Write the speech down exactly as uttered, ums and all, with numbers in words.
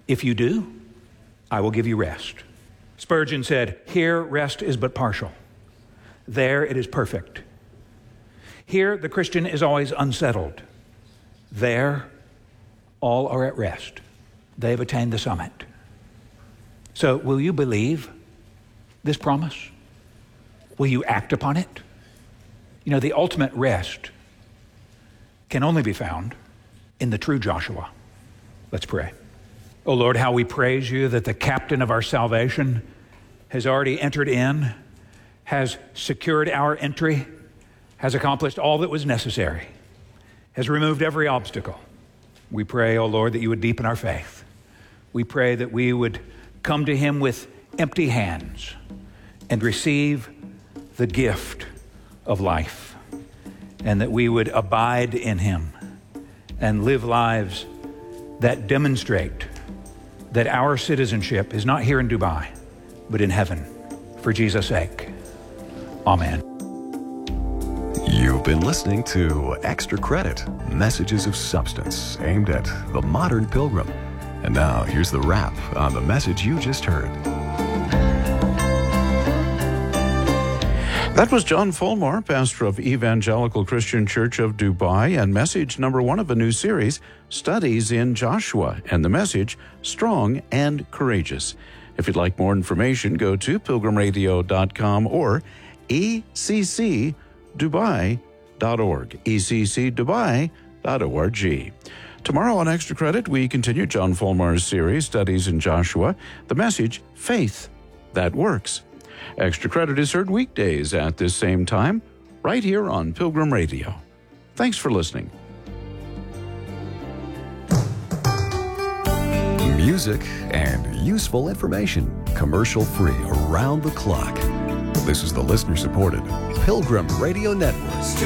If you do, I will give you rest. Spurgeon said, here rest is but partial. There it is perfect. Here the Christian is always unsettled. There all are at rest. They've attained the summit. So will you believe this promise? Will you act upon it? You know, the ultimate rest can only be found in the true Joshua. Let's pray. Oh Lord, how we praise you that the captain of our salvation has already entered in, has secured our entry, has accomplished all that was necessary, has removed every obstacle. We pray, oh Lord, that you would deepen our faith. We pray that we would come to him with empty hands and receive the gift of life, and that we would abide in him and live lives that demonstrate that our citizenship is not here in Dubai, but in heaven, for Jesus' sake. Amen. You've been listening to Extra Credit, Messages of Substance, aimed at the modern pilgrim. And now, here's the wrap on the message you just heard. That was John Fulmore, pastor of Evangelical Christian Church of Dubai, and message number one of a new series, Studies in Joshua, and the message, Strong and Courageous. If you'd like more information, go to pilgrim radio dot com or e c c dubai dot org, e c c dubai dot org. Tomorrow on Extra Credit, we continue John Fulmore's series, Studies in Joshua, the message, Faith That Works. Extra Credit is heard weekdays at this same time, right here on Pilgrim Radio. Thanks for listening. Music and useful information, commercial-free around the clock. This is the listener-supported Pilgrim Radio Network.